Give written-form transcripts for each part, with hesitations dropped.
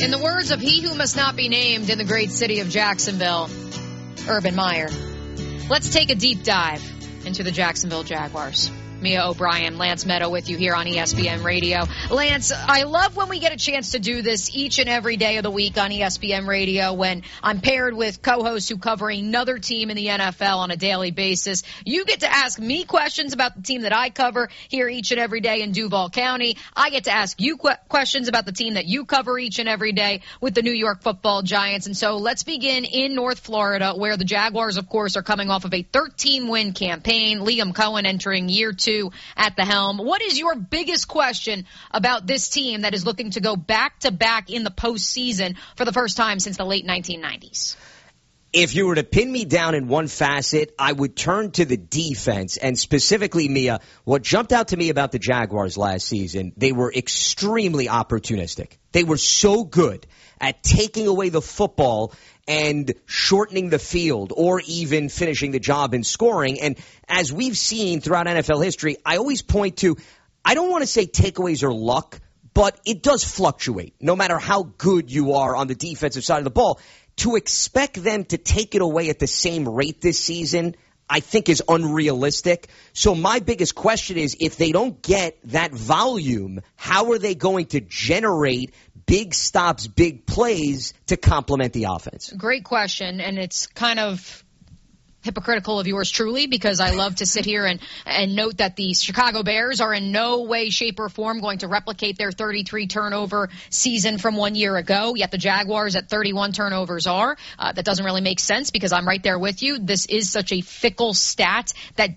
In the words of he who must not be named in the great city of Jacksonville, Urban Meyer, let's take a deep dive into the Jacksonville Jaguars. Mia O'Brien, Lance Meadow with you here on ESPN Radio. Lance, I love when we get a chance to do this each and every day of the week on ESPN Radio when I'm paired with co-hosts who cover another team in the NFL on a daily basis. You get to ask me questions about the team that I cover here each and every day in Duval County. I get to ask you questions about the team that you cover each and every day with the New York Football Giants. And so let's begin in North Florida, where the Jaguars, of course, are coming off of a 13-win campaign. Liam Cohen entering year 2 at the helm. What is your biggest question about this team that is looking to go back-to-back in the postseason for the first time since the late 1990s? If you were to pin me down in one facet, I would turn to the defense. And specifically, Mia, what jumped out to me about the Jaguars last season, they were extremely opportunistic. They were so good at taking away the football and shortening the field or even finishing the job in scoring. And as we've seen throughout NFL history, I always point to, I don't want to say takeaways are luck, but it does fluctuate no matter how good you are on the defensive side of the ball. To expect them to take it away at the same rate this season, I think is unrealistic. So my biggest question is, if they don't get that volume, how are they going to generate big stops, big plays to complement the offense? Great question, and it's kind of hypocritical of yours truly, because I love to sit here and note that the Chicago Bears are in no way, shape, or form going to replicate their 33 turnover season from 1 year ago, yet the Jaguars at 31 turnovers are. That doesn't really make sense because I'm right there with you. This is such a fickle stat that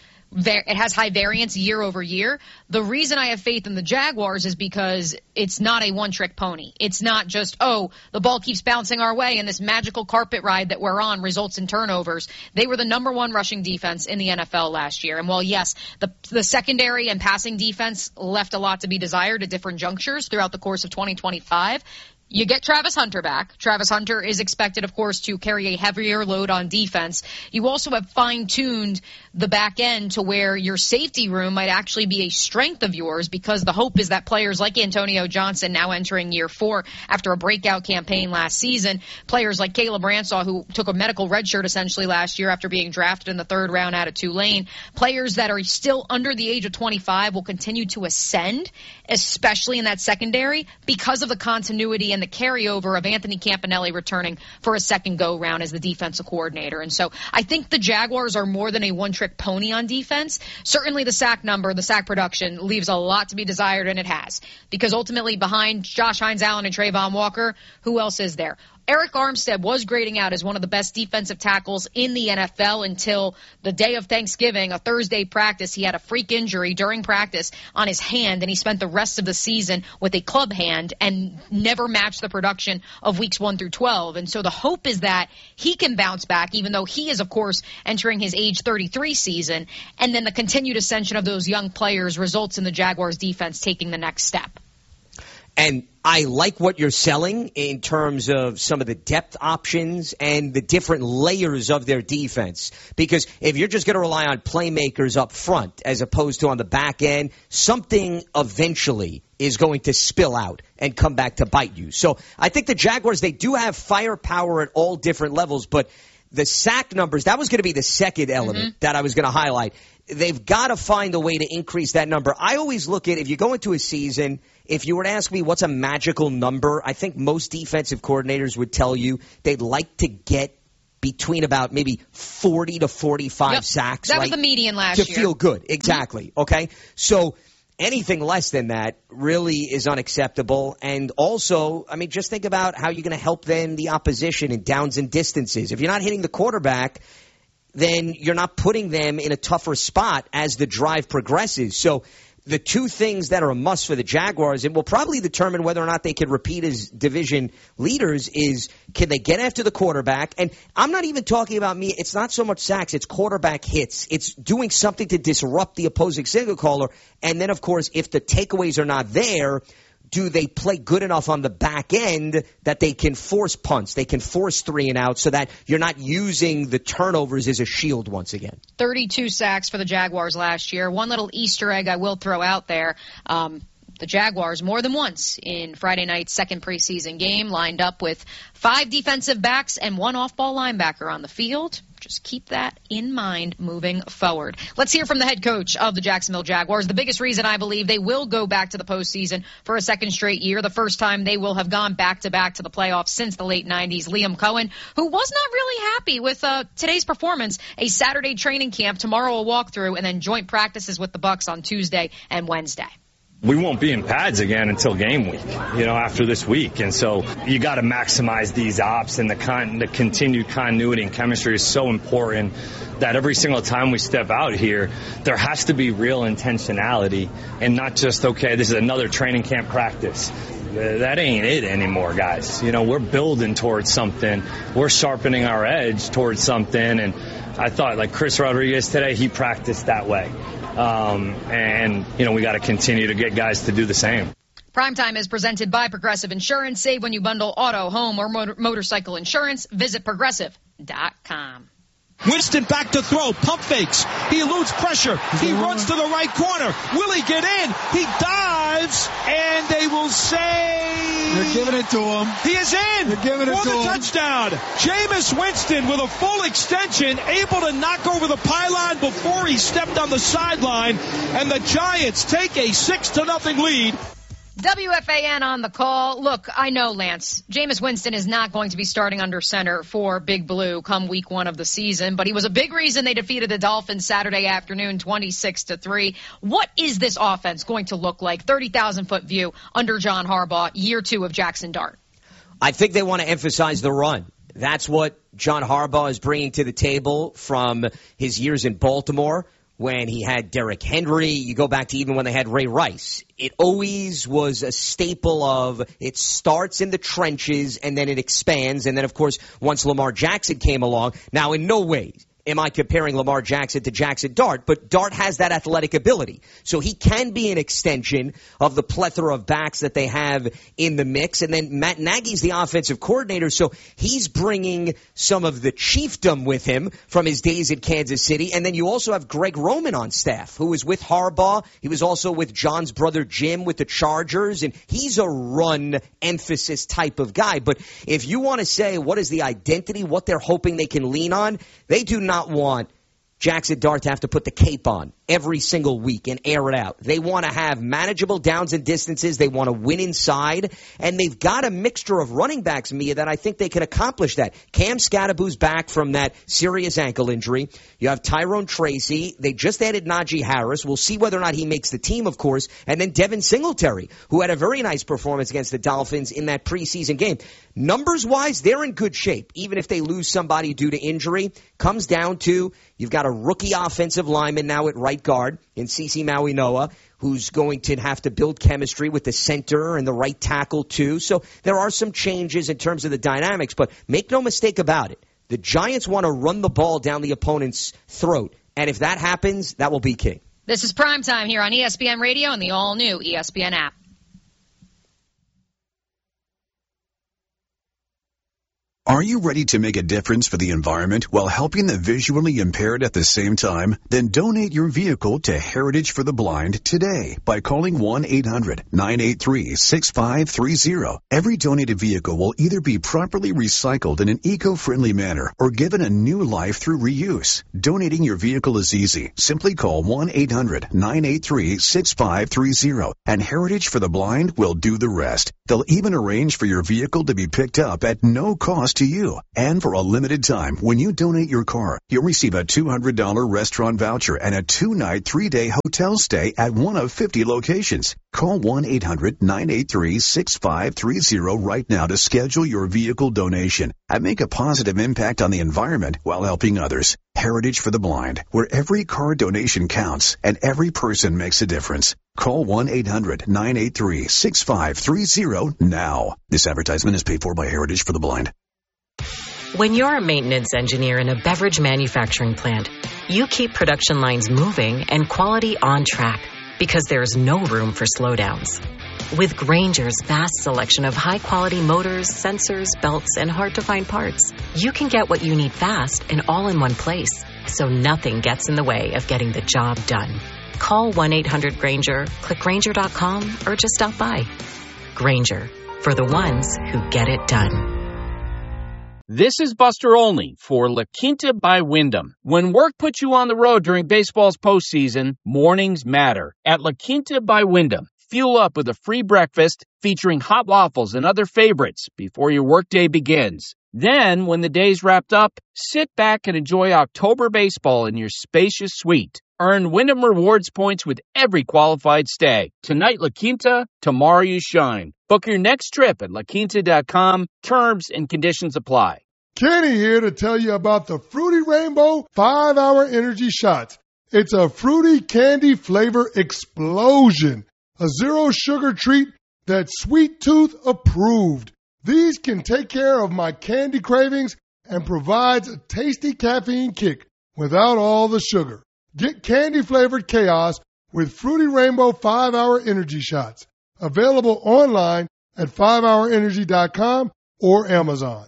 it has high variance year over year. The reason I have faith in the Jaguars is because it's not a one-trick pony. It's not just, the ball keeps bouncing our way and this magical carpet ride that we're on results in turnovers. They were the number 1 rushing defense in the NFL last year. And while, yes, the secondary and passing defense left a lot to be desired at different junctures throughout the course of 2025, you get Travis Hunter back. Travis Hunter is expected, of course, to carry a heavier load on defense. You also have fine-tuned the back end to where your safety room might actually be a strength of yours, because the hope is that players like Antonio Johnson, now entering year 4 after a breakout campaign last season, players like Caleb Ransaw, who took a medical redshirt essentially last year after being drafted in the 3rd round out of Tulane, players that are still under the age of 25 will continue to ascend, especially in that secondary, because of the continuity and the carryover of Anthony Campanelli returning for a second go-round as the defensive coordinator. And so I think the Jaguars are more than a one-trick pony on defense. Certainly the sack number, the sack production leaves a lot to be desired, and it has. Because ultimately behind Josh Hines-Allen and Trayvon Walker, who else is there? Eric Armstead was grading out as one of the best defensive tackles in the NFL until the day of Thanksgiving, a Thursday practice. He had a freak injury during practice on his hand, and he spent the rest of the season with a club hand and never matched the production of weeks 1 through 12. And so the hope is that he can bounce back, even though he is, of course, entering his age 33 season. And then the continued ascension of those young players results in the Jaguars defense taking the next step. And I like what you're selling in terms of some of the depth options and the different layers of their defense. Because if you're just going to rely on playmakers up front as opposed to on the back end, something eventually is going to spill out and come back to bite you. So I think the Jaguars, they do have firepower at all different levels, but the sack numbers, that was going to be the second element that I was going to highlight. They've got to find a way to increase that number. I always look at, if you go into a season, if you were to ask me what's a magical number, I think most defensive coordinators would tell you they'd like to get between about maybe 40 to 45 sacks. That was the median last year. To feel good. Exactly. Okay? So anything less than that really is unacceptable. And also, I mean, just think about how you're going to help them, the opposition, in downs and distances. If you're not hitting the quarterback, then you're not putting them in a tougher spot as the drive progresses. So the two things that are a must for the Jaguars, and will probably determine whether or not they can repeat as division leaders, is can they get after the quarterback? And I'm not even talking about me. It's not so much sacks. It's quarterback hits. It's doing something to disrupt the opposing signal caller. And then, of course, if the takeaways are not there, do they play good enough on the back end that they can force punts, they can force 3 and out, so that you're not using the turnovers as a shield once again? 32 sacks for the Jaguars last year. One little Easter egg I will throw out there. The Jaguars more than once in Friday night's second preseason game lined up with 5 defensive backs and 1 off-ball linebacker on the field. Just keep that in mind moving forward. Let's hear from the head coach of the Jacksonville Jaguars. The biggest reason I believe they will go back to the postseason for a second straight year, the first time they will have gone back-to-back to the playoffs since the late 90s. Liam Cohen, who was not really happy with today's performance, a Saturday training camp, tomorrow a walkthrough, and then joint practices with the Bucs on Tuesday and Wednesday. We won't be in pads again until game week, after this week. And so you got to maximize these ops, and the continued continuity and chemistry is so important that every single time we step out here, there has to be real intentionality and not just, okay, this is another training camp practice. That ain't it anymore, guys. We're building towards something. We're sharpening our edge towards something. And I thought, like Chris Rodriguez today, he practiced that way. We got to continue to get guys to do the same. Primetime is presented by Progressive Insurance. Save when you bundle auto, home, or motorcycle insurance. Visit Progressive.com. Winston back to throw, pump fakes. He eludes pressure. He runs to the right corner. Will he get in? He dives, and they will say... They're giving it to him. He is in. They're giving it for to the him. Touchdown. Jameis Winston with a full extension, able to knock over the pylon before he stepped on the sideline, and the Giants take a 6-0 lead. WFAN on the call. Look, I know, Lance, Jameis Winston is not going to be starting under center for Big Blue come week 1 of the season, but he was a big reason they defeated the Dolphins Saturday afternoon 26-3. What is this offense going to look like? 30,000-foot view under John Harbaugh, year 2 of Jackson Dart. I think they want to emphasize the run. That's what John Harbaugh is bringing to the table from his years in Baltimore. When he had Derrick Henry, you go back to even when they had Ray Rice. It always was a staple of it starts in the trenches and then it expands. And then, of course, once Lamar Jackson came along, now in no way am I comparing Lamar Jackson to Jackson Dart, but Dart has that athletic ability. So he can be an extension of the plethora of backs that they have in the mix. And then Matt Nagy's the offensive coordinator, so he's bringing some of the chiefdom with him from his days at Kansas City. And then you also have Greg Roman on staff, who was with Harbaugh. He was also with John's brother Jim with the Chargers, and he's a run emphasis type of guy. But if you want to say what is the identity, what they're hoping they can lean on, they do not want Jackson Dart to have to put the cape on every single week and air it out. They want to have manageable downs and distances. They want to win inside. And they've got a mixture of running backs, Mia, that I think they can accomplish that. Cam Scadaboo's back from that serious ankle injury. You have Tyrone Tracy. They just added Najee Harris. We'll see whether or not he makes the team, of course. And then Devin Singletary, who had a very nice performance against the Dolphins in that preseason game. Numbers-wise, they're in good shape, even if they lose somebody due to injury. Comes down to you've got a rookie offensive lineman now at right guard in CeCe Maui-Noa, who's going to have to build chemistry with the center and the right tackle, too. So there are some changes in terms of the dynamics, but make no mistake about it. The Giants want to run the ball down the opponent's throat, and if that happens, that will be key. This is Primetime here on ESPN Radio and the all-new ESPN app. Are you ready to make a difference for the environment while helping the visually impaired at the same time? Then donate your vehicle to Heritage for the Blind today by calling 1-800-983-6530. Every donated vehicle will either be properly recycled in an eco-friendly manner or given a new life through reuse. Donating your vehicle is easy. Simply call 1-800-983-6530 and Heritage for the Blind will do the rest. They'll even arrange for your vehicle to be picked up at no cost to you. And for a limited time, when you donate your car, you'll receive a $200 restaurant voucher and a 2-night, 3-day hotel stay at one of 50 locations. Call 1-800-983-6530 right now to schedule your vehicle donation and make a positive impact on the environment while helping others. Heritage for the Blind, where every car donation counts and every person makes a difference. Call 1-800-983-6530 now. This advertisement is paid for by Heritage for the Blind. When you're a maintenance engineer in a beverage manufacturing plant, you keep production lines moving and quality on track because there's no room for slowdowns. With Grainger's vast selection of high-quality motors, sensors, belts, and hard-to-find parts, you can get what you need fast and all in one place, so nothing gets in the way of getting the job done. Call 1-800-GRANGER, click Grainger.com, or just stop by. Grainger, for the ones who get it done. This is Buster Olney for La Quinta by Wyndham. When work puts you on the road during baseball's postseason, mornings matter. At La Quinta by Wyndham, fuel up with a free breakfast featuring hot waffles and other favorites before your workday begins. Then, when the day's wrapped up, sit back and enjoy October baseball in your spacious suite. Earn Wyndham Rewards points with every qualified stay. Tonight, La Quinta, tomorrow you shine. Book your next trip at laquinta.com. Terms and conditions apply. Kenny here to tell you about the Fruity Rainbow 5-Hour Energy Shots. It's a fruity candy flavor explosion. A zero-sugar treat that's Sweet Tooth approved. These can take care of my candy cravings and provides a tasty caffeine kick without all the sugar. Get candy-flavored chaos with Fruity Rainbow 5-Hour Energy Shots. Available online at 5hourenergy.com or Amazon.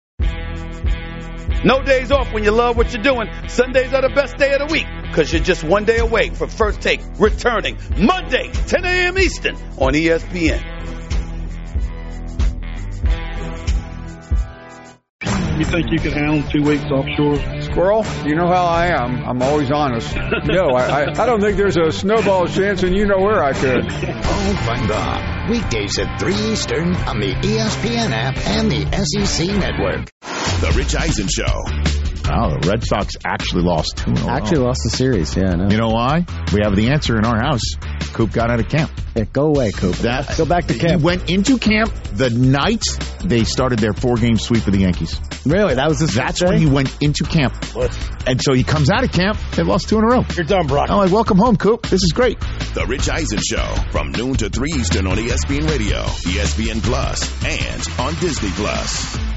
No days off when you love what you're doing. Sundays are the best day of the week because you're just one day away from First Take returning Monday, 10 a.m. Eastern on ESPN. You think you could handle 2 weeks offshore? Squirrel, you know how I am. I'm always honest. No, I don't think there's a snowball's chance, and you know where I could. All fun gone. Weekdays at 3 Eastern on the ESPN app and the SEC Network. The Rich Eisen Show. Oh, the Red Sox actually lost 2 in a row. Actually lost the series, yeah. I know. You know why? We have the answer in our house. Coop got out of camp. Yeah, go away, Coop. Go back to camp. He went into camp the night they started their 4-game sweep of the Yankees. Really? That's when he went into camp. And so he comes out of camp. They've lost 2 in a row. You're done, Brock. I'm like, welcome home, Coop. This is great. The Rich Eisen Show from noon to 3 Eastern on ESPN Radio, ESPN Plus, and on Disney Plus.